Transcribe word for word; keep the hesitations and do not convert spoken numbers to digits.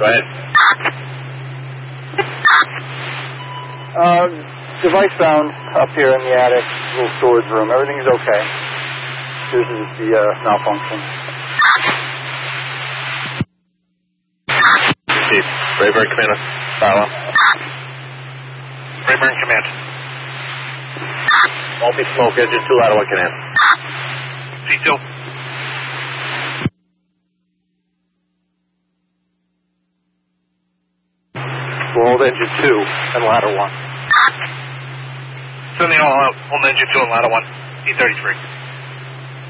Go ahead. Uh, device found up here in the attic, little storage room. Everything is okay. This is the uh, malfunction. Chief, Rayburn Command. Follow. Rayburn Command. Multi-smoke engine two, Ottawa Command. C two. Hold engine two and ladder one. Sending all out. Hold engine two and ladder one. E thirty-three.